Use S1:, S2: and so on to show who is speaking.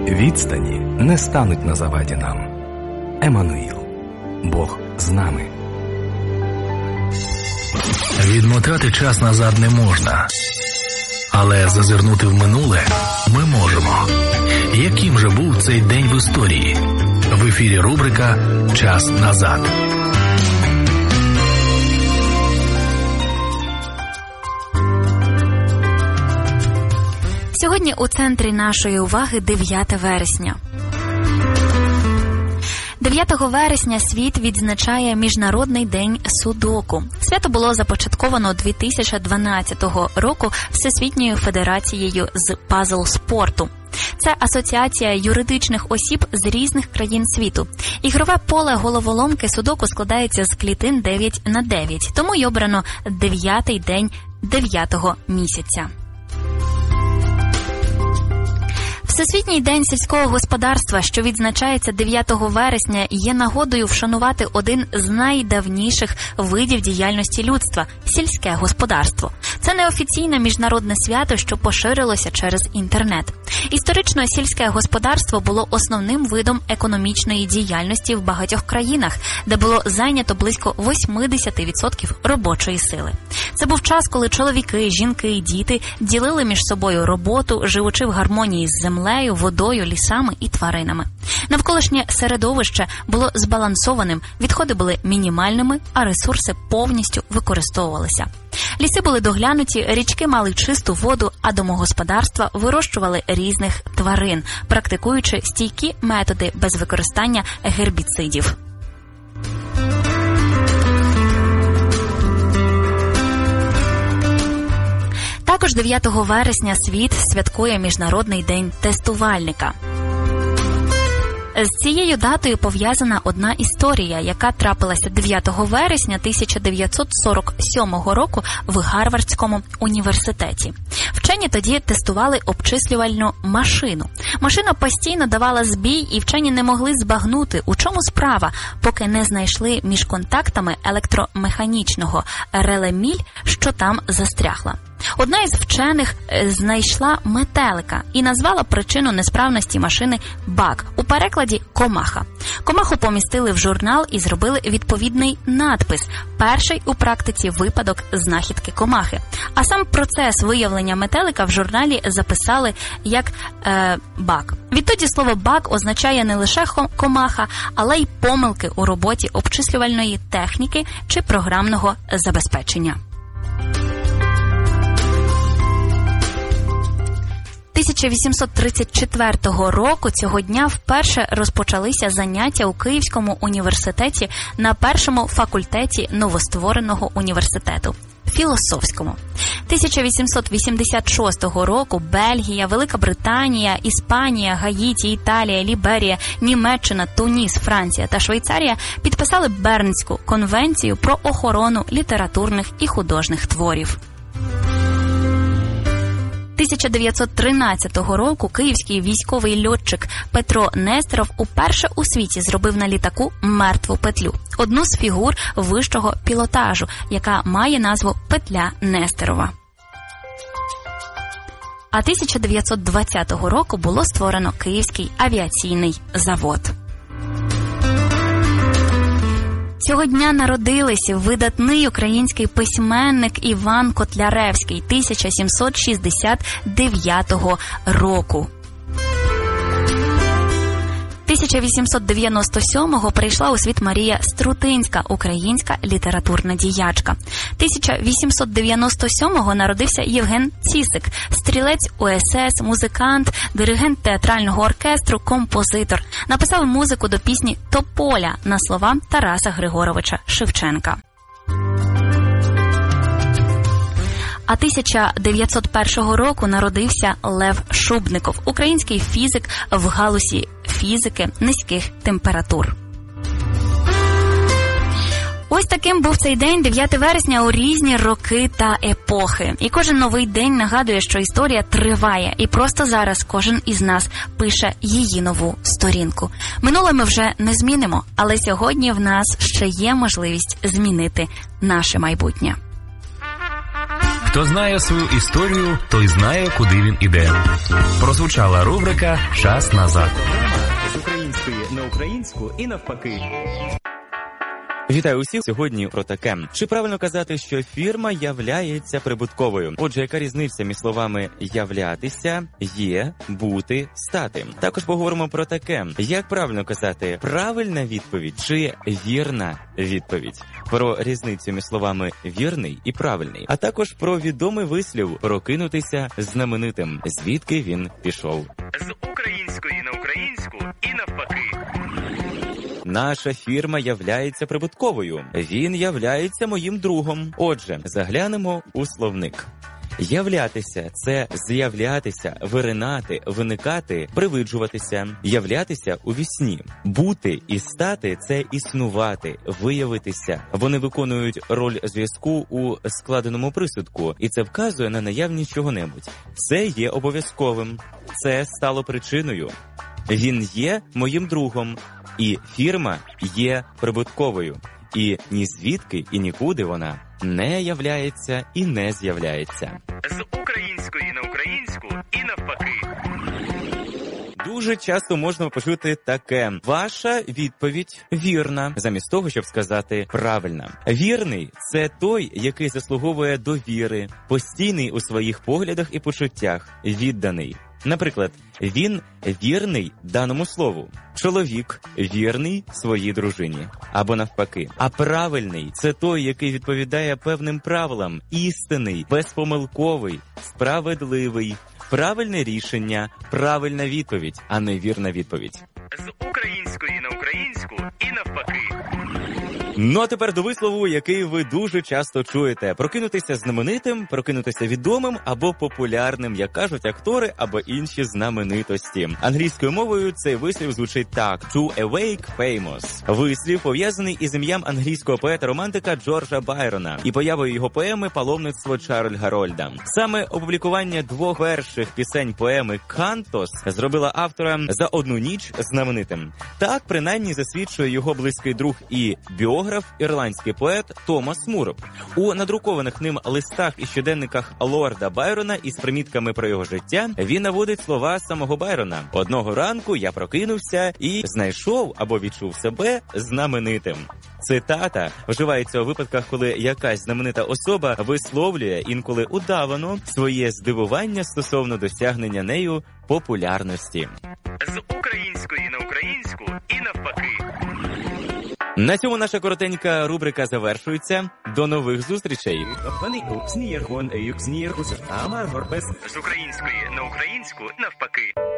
S1: Відстані не стануть на заваді нам. Еммануїл. Бог з нами.
S2: Відмотати час назад не можна. Але зазирнути в минуле ми можемо. Яким же був цей день в історії? В ефірі рубрика «Час назад».
S3: Сьогодні у центрі нашої уваги 9 вересня. 9 вересня світ відзначає Міжнародний день судоку. Свято було започатковано 2012 року Всесвітньою федерацією з пазл-спорту. Це асоціація юридичних осіб з різних країн світу. Ігрове поле головоломки судоку складається з клітин 9х9, тому й обрано 9-й день 9-го місяця. Всесвітній день сільського господарства, що відзначається 9 вересня, є нагодою вшанувати один з найдавніших видів діяльності людства – сільське господарство. Це неофіційне міжнародне свято, що поширилося через інтернет. Історично сільське господарство було основним видом економічної діяльності в багатьох країнах, де було зайнято близько 80% робочої сили. Це був час, коли чоловіки, жінки і діти ділили між собою роботу, живучи в гармонії з землею, водою, лісами і тваринами. Навколишнє середовище було збалансованим, відходи були мінімальними, а ресурси повністю використовувалися. Ліси були доглянуті, річки мали чисту воду, а домогосподарства вирощували різних тварин, практикуючи стійкі методи без використання гербіцидів. Також 9 вересня світ святкує Міжнародний день тестувальника. З цією датою пов'язана одна історія, яка трапилася 9 вересня 1947 року в Гарвардському університеті. Вчені тоді тестували обчислювальну машину. Машина постійно давала збій, і вчені не могли збагнути, у чому справа, поки не знайшли між контактами електромеханічного реле міль, що там застрягла. Одна із вчених знайшла метелика і назвала причину несправності машини «баг», у перекладі «комаха». Комаху помістили в журнал і зробили відповідний надпис – перший у практиці випадок знахідки комахи. А сам процес виявлення метелика в журналі записали як «баг». Відтоді слово «баг» означає не лише комаха, але й помилки у роботі обчислювальної техніки чи програмного забезпечення. 1834 року цього дня вперше розпочалися заняття у Київському університеті на першому факультеті новоствореного університету – філософському. 1886 року Бельгія, Велика Британія, Іспанія, Гаїті, Італія, Ліберія, Німеччина, Туніс, Франція та Швейцарія підписали Бернську конвенцію про охорону літературних і художніх творів. 1913 року київський військовий льотчик Петро Нестеров уперше у світі зробив на літаку мертву петлю – одну з фігур вищого пілотажу, яка має назву «Петля Нестерова». А 1920 року було створено Київський авіаційний завод. Цього дня народились видатний український письменник Іван Котляревський 1769 року. 1897-го прийшла у світ Марія Струтинська, українська літературна діячка. 1897-го народився Євген Цісик, стрілець УСС, музикант, диригент театрального оркестру, композитор. Написав музику до пісні «Тополя» на слова Тараса Григоровича Шевченка. А 1901 року народився Лев Шубников, український фізик в галузі фізики низьких температур. Ось таким був цей день, 9 вересня, у різні роки та епохи. І кожен новий день нагадує, що історія триває. І просто зараз кожен із нас пише її нову сторінку. Минуле ми вже не змінимо, але сьогодні в нас ще є можливість змінити наше майбутнє.
S2: Хто знає свою історію, той знає, куди він іде. Прозвучала рубрика «Час назад».
S4: З української на українську і навпаки. Вітаю усіх! Сьогодні про таке. Чи правильно казати, що фірма являється прибутковою? Отже, яка різниця між словами «являтися», «є», «бути», «стати»? Також поговоримо про таке. Як правильно казати, правильна відповідь чи вірна відповідь? Про різницю між словами «вірний» і «правильний». А також про відомий вислів «прокинутися знаменитим». Звідки він пішов? З української на українську і навпаки. Наша фірма являється прибутковою. Він являється моїм другом. Отже, заглянемо у словник. Являтися – це з'являтися, виринати, виникати, привиджуватися, являтися у вісні. Бути і стати – це існувати, виявитися. Вони виконують роль зв'язку у складеному присудку, і це вказує на наявність чого-небудь. Це є обов'язковим. Це стало причиною. Він є моїм другом. І фірма є прибутковою. І ні звідки і нікуди вона не являється і не з'являється. З української на українську і навпаки. Дуже часто можна почути таке: ваша відповідь вірна, замість того, щоб сказати правильна. Вірний – це той, який заслуговує довіри, постійний у своїх поглядах і почуттях, відданий. Наприклад, він вірний даному слову. Чоловік вірний своїй дружині. Або навпаки. А правильний – це той, який відповідає певним правилам, істинний, безпомилковий, справедливий. Правильне рішення, правильна відповідь, а не вірна відповідь. З української на українську і навпаки. Ну а тепер до вислову, який ви дуже часто чуєте. Прокинутися знаменитим, прокинутися відомим або популярним, як кажуть актори або інші знаменитості. Англійською мовою цей вислів звучить так: to awake famous. Вислів пов'язаний із ім'ям англійського поета-романтика Джорджа Байрона і появою його поеми «Паломництво Чарльза Гарольда». Саме опублікування двох перших пісень поеми «Кантос» зробила автора за одну ніч знаменитим. Так, принаймні, засвідчує його близький друг і біограф, ірландський поет Томас Мур. У надрукованих ним листах і щоденниках лорда Байрона із примітками про його життя він наводить слова самого Байрона. «Одного ранку я прокинувся і знайшов або відчув себе знаменитим». Цитата вживається у випадках, коли якась знаменита особа висловлює, інколи удавано, своє здивування стосовно досягнення нею популярності. З української на українську і навпаки. На цьому наша коротенька рубрика завершується. До нових зустрічей. З української на українську навпаки.